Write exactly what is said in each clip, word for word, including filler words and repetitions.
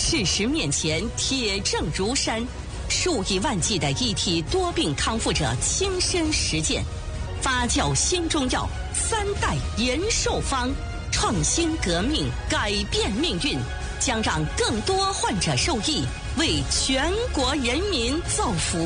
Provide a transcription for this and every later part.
事实面前铁证如山，数以万计的一体多病康复者亲身实践，发酵新中药，三代延寿方，创新革命，改变命运，将让更多患者受益，为全国人民造福。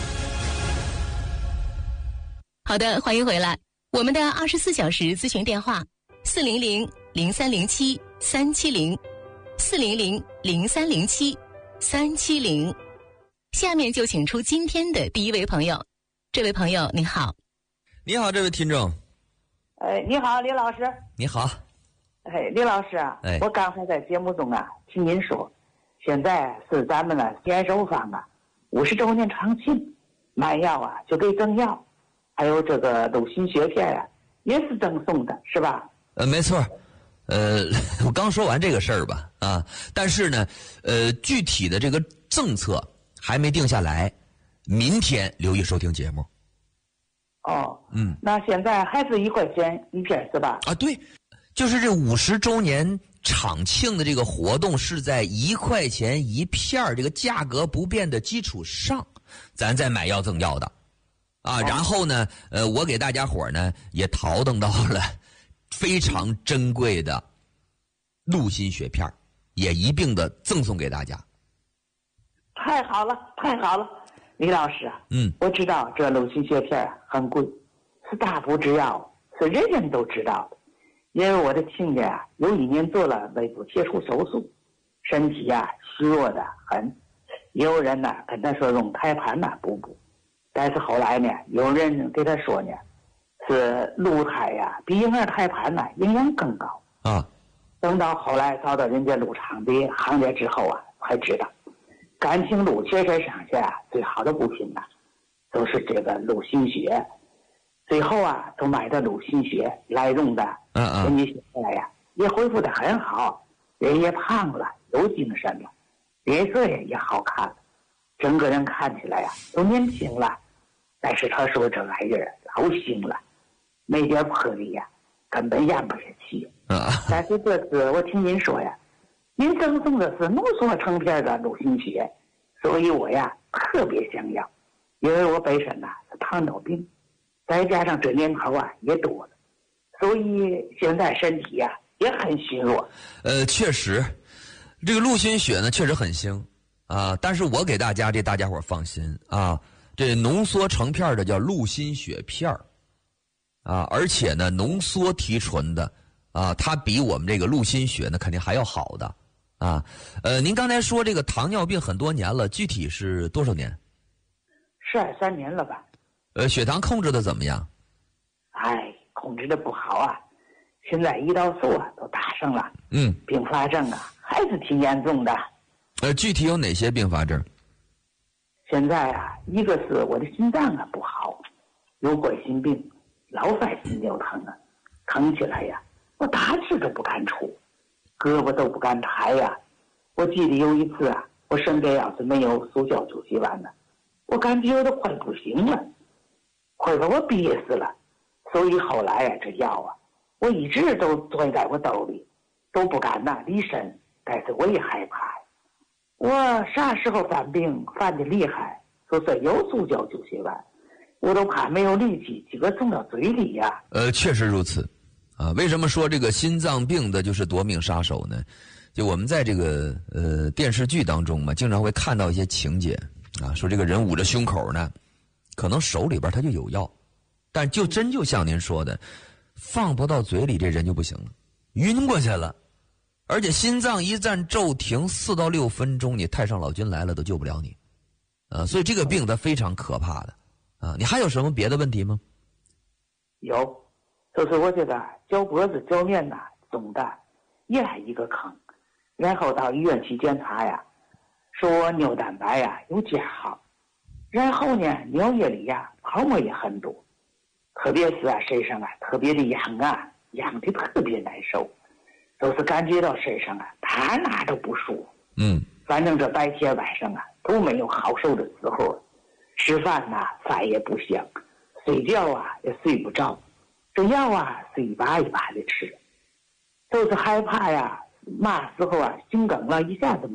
好的，欢迎回来。我们的二十四小时咨询电话：四零零零三零七三七零，四零零零三零七三七零。下面就请出今天的第一位朋友。这位朋友，你好。 你好，这位听众。 哎，你好，李老师。 你好。 哎，李老师啊，哎、我刚才在节目中啊听您说，现在是咱们的延寿方啊五十周年长庆，买药啊就给赠药，还有这个鲁心血片啊也是赠送的，是吧？ 呃，没错。呃，我刚说完这个事儿吧，啊，但是呢，呃，具体的这个政策还没定下来，明天留意收听节目。 哦， 嗯， 那现在还是一块钱一片是吧？ 啊，对，就是这五十周年场庆的这个活动是在一块钱一片这个价格不变的基础上，咱再买药赠药的，啊，然后呢，呃，我给大家伙呢也淘登到了非常珍贵的鹿心血片，也一并的赠送给大家。 太好了，太好了，李老师啊， 嗯， 我知道这鹿心血片很贵，是大补之药，是人人都知道的。因为我的亲家啊，有一年做了胃部切除手术，身体啊虚弱的很，也有人呢跟他说用胎盘呢补补，但是后来呢，有人给他说呢，是鹿胎呀、啊、比婴儿胎盘呢营养更高啊。 等到后来找到人家鹿场的行家之后啊，才知道，感情鹿全身上下最好的补品呢，都是这个鹿心血。最后啊，都买的鹿心血来用的， 嗯嗯， 人家现在呀也恢复得很好，人也胖了，有精神了，脸色也也好看了，整个人看起来呀都年轻了。但是他说这玩意儿老腥了，没点魄力呀，根本咽不下去。 啊， 但是这次我听您说呀，您赠送的是浓缩成片的鹿心血，所以我呀特别想要，因为我本身呐是糖尿病。再加上这年头啊也多了，所以现在身体呀、啊、也很虚弱。 呃，确实，这个鹿心血呢确实很腥啊，但是我给大家这大家伙放心啊，这浓缩成片的叫鹿心血片啊，而且呢浓缩提纯的啊，它比我们这个鹿心血呢肯定还要好的啊。呃，您刚才说这个糖尿病很多年了，具体是多少年？ 十二三年了吧。 呃，血糖控制的怎么样？ 哎，控制的不好啊！现在胰岛素啊都打上了， 嗯， 并发症啊还是挺严重的。 呃，具体有哪些并发症？ 现在啊，一个是我的心脏啊不好，有冠心病，老犯心绞疼啊，疼起来呀，我大气都不敢出，胳膊都不敢抬呀。我记得有一次啊，我身边要是没有速效救心丸呢，我感觉我都快不行了。快把我憋死了，所以后来啊，这药啊，我一直都攥在我兜里，都不敢拿离身。但是我也害怕，我啥时候犯病犯的厉害，就算有速效救心丸，我都怕没有力气几个送到嘴里呀、啊。 呃，确实如此，啊，为什么说这个心脏病的就是夺命杀手呢？就我们在这个呃电视剧当中嘛，经常会看到一些情节啊，说这个人捂着胸口呢。可能手里边他就有药，但就真就像您说的，放不到嘴里这人就不行了，晕过去了，而且心脏一旦骤停四到六分钟，你太上老君来了都救不了你，啊，所以这个病它非常可怕的，啊，你还有什么别的问题吗？ 有，就是我这个脚脖子脚面呐肿的，也来一个坑，然后到医院去检查呀，说我尿蛋白呀有加号。然后呢，尿液里呀泡沫也很多，特别是啊身上啊特别的痒啊，痒的特别难受，都是感觉到身上啊哪哪都不舒服。 嗯， 反正这白天晚上啊都没有好受的时候，吃饭呐、啊、饭也不香，睡觉啊也睡不着，这药啊是一把一把的吃，都是害怕呀，嘛时候啊心梗了一下子